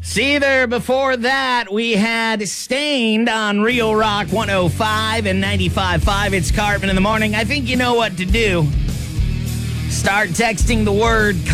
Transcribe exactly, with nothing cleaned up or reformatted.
See there, before that, we had Stained on Real Rock one oh five and ninety-five point five. It's Cartman in the morning. I think you know what to do. Start texting the word